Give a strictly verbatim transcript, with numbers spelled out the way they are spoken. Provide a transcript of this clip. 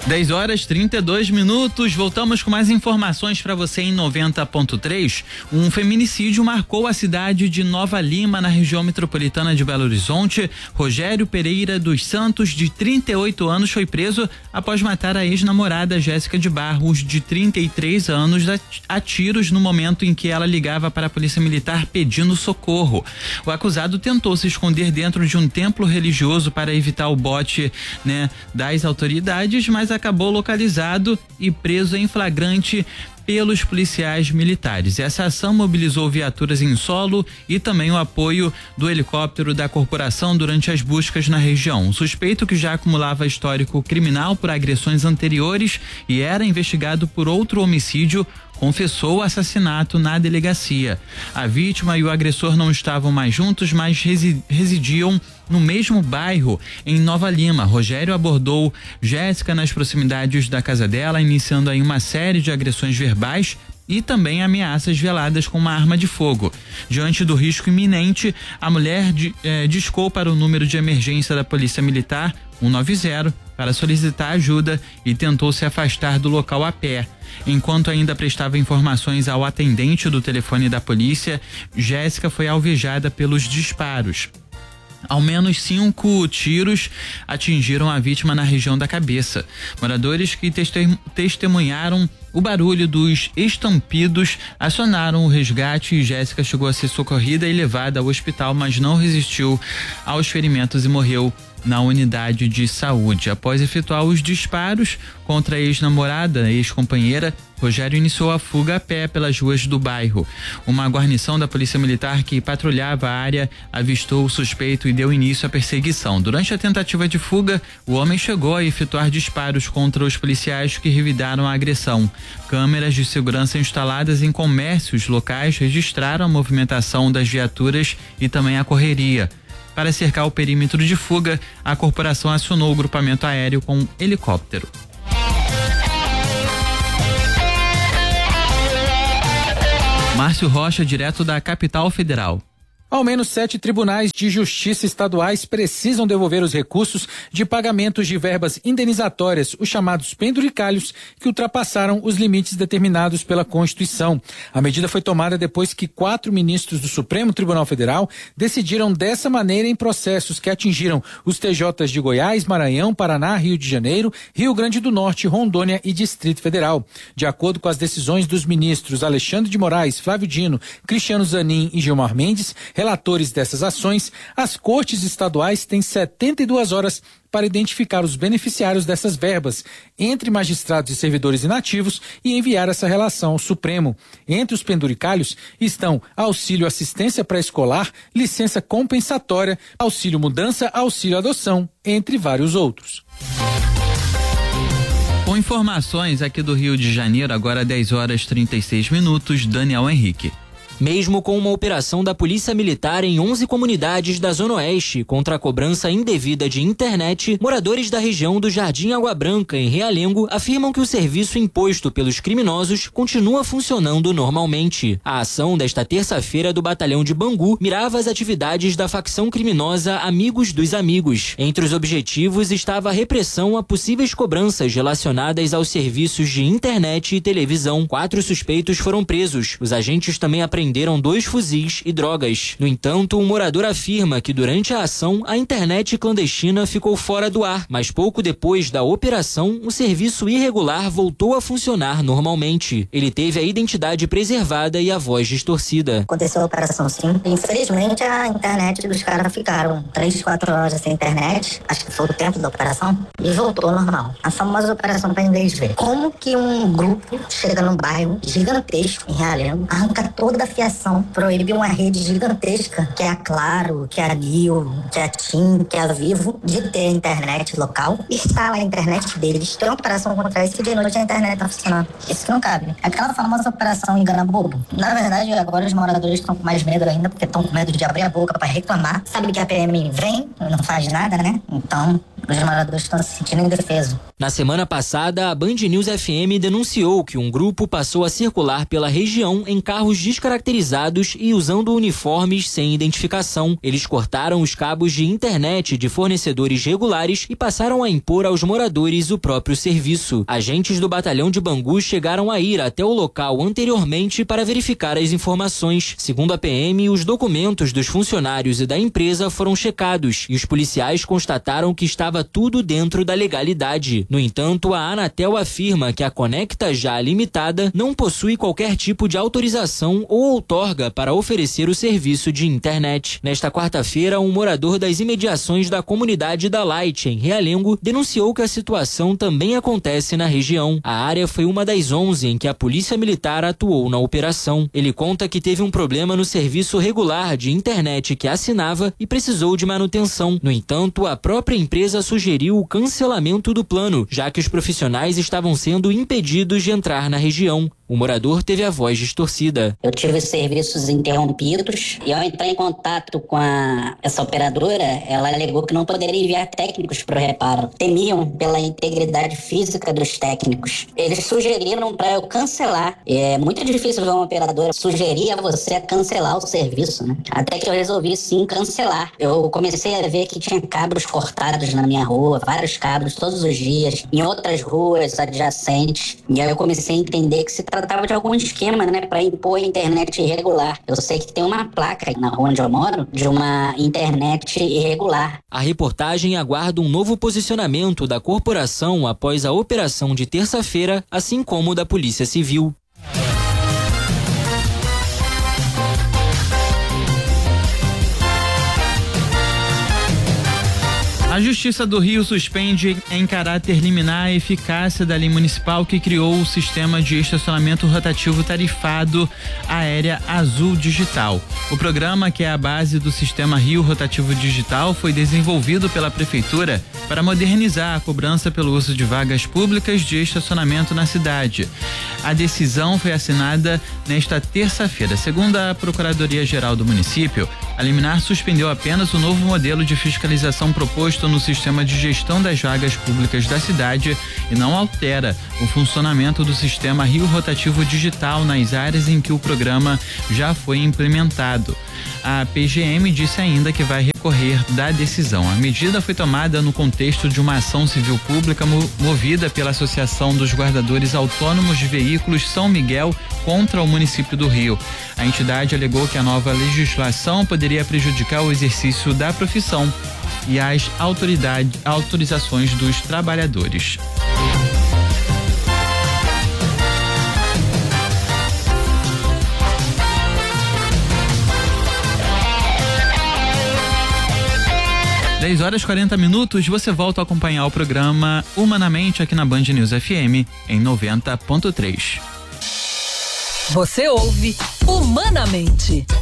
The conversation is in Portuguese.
dez horas e trinta e dois minutos, voltamos com mais informações para você em noventa ponto três. Um feminicídio marcou a cidade de Nova Lima, na região metropolitana de Belo Horizonte. Rogério Pereira dos Santos, de trinta e oito anos, foi preso após matar a ex-namorada Jéssica de Barros, de trinta e três anos, a tiros no momento em que ela ligava para a polícia militar pedindo socorro. O acusado tentou se esconder dentro de um templo religioso para evitar o bote, né, das autoridades, mas acabou localizado e preso em flagrante pelos policiais militares. Essa ação mobilizou viaturas em solo e também o apoio do helicóptero da corporação durante as buscas na região. O suspeito, que já acumulava histórico criminal por agressões anteriores e era investigado por outro homicídio, confessou o assassinato na delegacia. A vítima e o agressor não estavam mais juntos, mas residiam no mesmo bairro, em Nova Lima. Rogério abordou Jéssica nas proximidades da casa dela, iniciando aí uma série de agressões verbais e também ameaças veladas com uma arma de fogo. Diante do risco iminente, a mulher de, eh, discou para o número de emergência da Polícia Militar cento e noventa para solicitar ajuda e tentou se afastar do local a pé. Enquanto ainda prestava informações ao atendente do telefone da polícia, Jéssica foi alvejada pelos disparos. Ao menos cinco tiros atingiram a vítima na região da cabeça. Moradores que testemunharam o barulho dos estampidos acionaram o resgate e Jéssica chegou a ser socorrida e levada ao hospital, mas não resistiu aos ferimentos e morreu na unidade de saúde. Após efetuar os disparos contra a ex-namorada, ex-companheira, Rogério iniciou a fuga a pé pelas ruas do bairro. Uma guarnição da Polícia Militar que patrulhava a área avistou o suspeito e deu início à perseguição. Durante a tentativa de fuga, o homem chegou a efetuar disparos contra os policiais que revidaram a agressão. Câmeras de segurança instaladas em comércios locais registraram a movimentação das viaturas e também a correria. Para cercar o perímetro de fuga, a corporação acionou o grupamento aéreo com um helicóptero. Márcio Rocha, direto da Capital Federal. Ao menos sete tribunais de justiça estaduais precisam devolver os recursos de pagamentos de verbas indenizatórias, os chamados penduricalhos, que ultrapassaram os limites determinados pela Constituição. A medida foi tomada depois que quatro ministros do Supremo Tribunal Federal decidiram dessa maneira em processos que atingiram os T Js de Goiás, Maranhão, Paraná, Rio de Janeiro, Rio Grande do Norte, Rondônia e Distrito Federal. De acordo com as decisões dos ministros Alexandre de Moraes, Flávio Dino, Cristiano Zanin e Gilmar Mendes, relatores dessas ações, as cortes estaduais têm setenta e duas horas para identificar os beneficiários dessas verbas, entre magistrados e servidores inativos, e enviar essa relação ao Supremo. Entre os penduricalhos estão auxílio assistência pré-escolar, licença compensatória, auxílio mudança, auxílio adoção, entre vários outros. Com informações aqui do Rio de Janeiro, agora dez horas e trinta e seis minutos, Daniel Henrique. Mesmo com uma operação da Polícia Militar em onze comunidades da Zona Oeste contra a cobrança indevida de internet, moradores da região do Jardim Água Branca, em Realengo, afirmam que o serviço imposto pelos criminosos continua funcionando normalmente. A ação desta terça-feira do Batalhão de Bangu mirava as atividades da facção criminosa Amigos dos Amigos. Entre os objetivos estava a repressão a possíveis cobranças relacionadas aos serviços de internet e televisão. Quatro suspeitos foram presos. Os agentes também apreenderam Prenderam dois fuzis e drogas. No entanto, um morador afirma que durante a ação a internet clandestina ficou fora do ar, mas pouco depois da operação o serviço irregular voltou a funcionar normalmente. Ele teve a identidade preservada e a voz distorcida. Aconteceu a operação sim. Infelizmente a internet dos caras ficaram três, quatro horas sem internet, acho que foi o tempo da operação, e voltou ao normal. A famosa operação para inglês ver. Como que um grupo chega num bairro gigantesco, em Realengo, arranca toda a fiação, proíbe uma rede gigantesca, que é a Claro, que é a Nil, que é a TIM, que é a Vivo, de ter internet local, instala a internet deles, tem uma operação contra isso e de noite a internet tá funcionando. Isso que não cabe. Aquela famosa operação engana bobo. Na verdade, agora os moradores estão com mais medo ainda, porque estão com medo de abrir a boca para reclamar. Sabe que a P M vem, não faz nada, né? Então, os moradores estão se sentindo indefesos. Na semana passada, a Band News F M denunciou que um grupo passou a circular pela região em carros descaracterizados e usando uniformes sem identificação. Eles cortaram os cabos de internet de fornecedores regulares e passaram a impor aos moradores o próprio serviço. Agentes do batalhão de Bangu chegaram a ir até o local anteriormente para verificar as informações. Segundo a P M, os documentos dos funcionários e da empresa foram checados e os policiais constataram que estava tudo dentro da legalidade. No entanto, a Anatel afirma que a Conecta Já Limitada não possui qualquer tipo de autorização ou outorga para oferecer o serviço de internet. Nesta quarta-feira, um morador das imediações da comunidade da Light, em Realengo, denunciou que a situação também acontece na região. A área foi uma das onze em que a Polícia Militar atuou na operação. Ele conta que teve um problema no serviço regular de internet que assinava e precisou de manutenção. No entanto, a própria empresa sugeriu o cancelamento do plano, já que os profissionais estavam sendo impedidos de entrar na região. O morador teve a voz distorcida. Eu tive serviços interrompidos e ao entrar em contato com a, essa operadora, ela alegou que não poderia enviar técnicos para o reparo. Temiam pela integridade física dos técnicos. Eles sugeriram para eu cancelar. É muito difícil ver uma operadora sugerir a você cancelar o serviço, né? Até que eu resolvi sim cancelar. Eu comecei a ver que tinha cabos cortados na minha rua, vários cabos todos os dias, em outras ruas adjacentes. E aí eu comecei a entender que se tratava de algum esquema, né, para impor internet irregular. Eu sei que tem uma placa na rua onde eu moro de uma internet irregular. A reportagem aguarda um novo posicionamento da corporação após a operação de terça-feira, assim como da Polícia Civil. A Justiça do Rio suspende em caráter liminar a eficácia da lei municipal que criou o sistema de estacionamento rotativo tarifado Aérea Azul Digital. O programa, que é a base do sistema Rio Rotativo Digital, foi desenvolvido pela Prefeitura para modernizar a cobrança pelo uso de vagas públicas de estacionamento na cidade. A decisão foi assinada nesta terça-feira. Segundo a Procuradoria-Geral do município, a liminar suspendeu apenas o novo modelo de fiscalização proposto no sistema de gestão das vagas públicas da cidade e não altera o funcionamento do sistema Rio Rotativo Digital nas áreas em que o programa já foi implementado. A P G M disse ainda que vai recorrer da decisão. A medida foi tomada no contexto de uma ação civil pública movida pela Associação dos Guardadores Autônomos de Veículos São Miguel contra o município do Rio. A entidade alegou que a nova legislação poderia prejudicar o exercício da profissão e as autoridades, autorizações dos trabalhadores. dez horas e quarenta minutos, você volta a acompanhar o programa Humanamente aqui na Band News F M em noventa ponto três. Você ouve Humanamente.